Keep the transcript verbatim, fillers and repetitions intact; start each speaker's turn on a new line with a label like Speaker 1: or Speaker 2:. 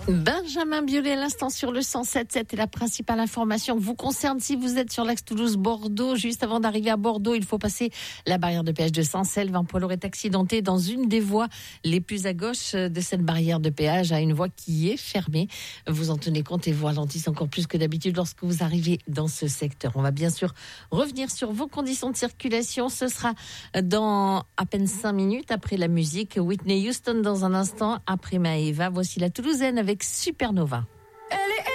Speaker 1: Benjamin Biolay à l'instant sur le cent sept virgule sept et la principale information vous concerne si vous êtes sur l'axe Toulouse-Bordeaux. Juste avant d'arriver à Bordeaux, il faut passer la barrière de péage de Saint-Selve. Un poids lourd est accidenté dans une des voies les plus à gauche de cette barrière de péage, à une voie qui est fermée. Vous en tenez compte et vous ralentissez encore plus que d'habitude lorsque vous arrivez dans ce secteur. On va bien sûr revenir sur vos conditions de circulation. Ce sera dans à peine cinq minutes après la musique. Whitney Houston dans un instant, après Maëva. Voici la Toulousaine avec Supernova.